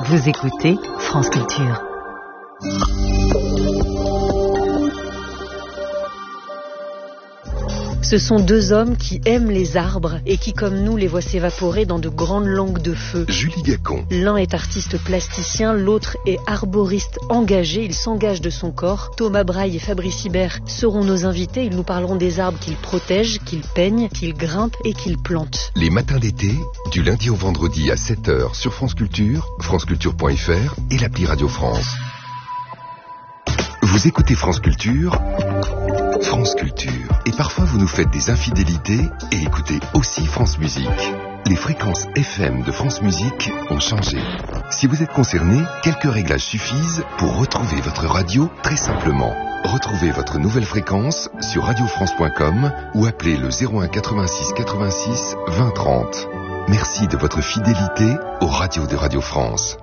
Vous écoutez France Culture. Ce sont deux hommes qui aiment les arbres et qui, comme nous, les voient s'évaporer dans de grandes langues de feu. Julie Gacon. L'un est artiste plasticien, l'autre est arboriste engagé. Il s'engage de son corps. Thomas Braille et Fabrice Hibert seront nos invités. Ils nous parleront des arbres qu'ils protègent, qu'ils peignent, qu'ils grimpent et qu'ils plantent. Les matins d'été, du lundi au vendredi à 7h sur France Culture, franceculture.fr et l'appli Radio France. Vous écoutez France Culture, France Culture. Et parfois vous nous faites des infidélités et écoutez aussi France Musique. Les fréquences FM de France Musique ont changé. Si vous êtes concerné, quelques réglages suffisent pour retrouver votre radio très simplement. Retrouvez votre nouvelle fréquence sur radiofrance.com ou appelez le 01 86 86 20 30. Merci de votre fidélité aux radios de Radio France.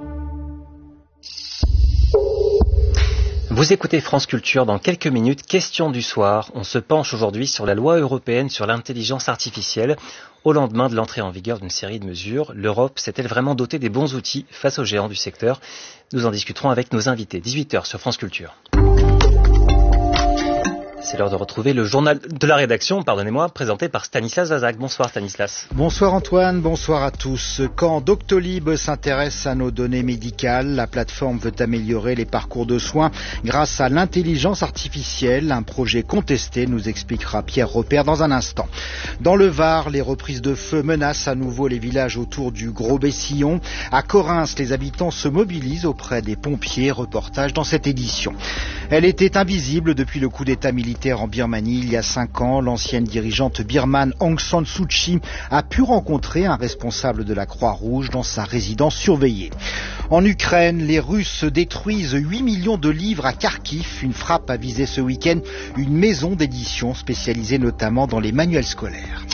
Vous écoutez France Culture. Dans quelques minutes, question du soir. On se penche aujourd'hui sur la loi européenne sur l'intelligence artificielle. Au lendemain de l'entrée en vigueur d'une série de mesures, l'Europe s'est-elle vraiment dotée des bons outils face aux géants du secteur? Nous en discuterons avec nos invités. 18h sur France Culture. C'est l'heure de retrouver le journal de la rédaction, présenté par Stanislas Vazak. Bonsoir Stanislas. Bonsoir Antoine, bonsoir à tous. Quand Doctolib s'intéresse à nos données médicales, la plateforme veut améliorer les parcours de soins grâce à l'intelligence artificielle. Un projet contesté, nous expliquera Pierre Repère dans un instant. Dans le Var, les reprises de feu menacent à nouveau les villages autour du Gros-Bessillon. À Correns, les habitants se mobilisent auprès des pompiers. Reportage dans cette édition. Elle était invisible depuis le coup d'État militaire en Birmanie il y a 5 ans. L'ancienne dirigeante birmane Aung San Suu Kyi a pu rencontrer un responsable de la Croix-Rouge dans sa résidence surveillée. En Ukraine, les Russes détruisent 8 millions de livres à Kharkiv. Une frappe a visé ce week-end une maison d'édition spécialisée notamment dans les manuels scolaires.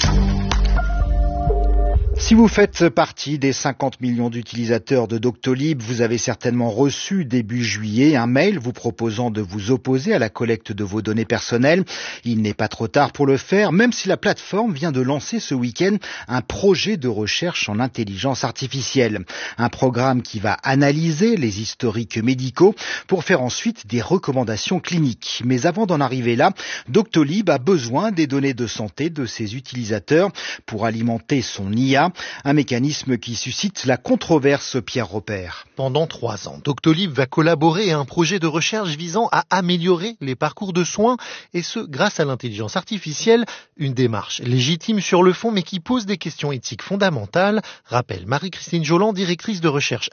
Si vous faites partie des 50 millions d'utilisateurs de Doctolib, vous avez certainement reçu début juillet un mail vous proposant de vous opposer à la collecte de vos données personnelles. Il n'est pas trop tard pour le faire, même si la plateforme vient de lancer ce week-end un projet de recherche en intelligence artificielle. Un programme qui va analyser les historiques médicaux pour faire ensuite des recommandations cliniques. Mais avant d'en arriver là, Doctolib a besoin des données de santé de ses utilisateurs pour alimenter son IA. Un mécanisme qui suscite la controverse, Pierre Repère. Pendant 3 ans, Doctolib va collaborer à un projet de recherche visant à améliorer les parcours de soins, et ce, grâce à l'intelligence artificielle, une démarche légitime sur le fond, mais qui pose des questions éthiques fondamentales, rappelle Marie-Christine Joland, directrice de recherche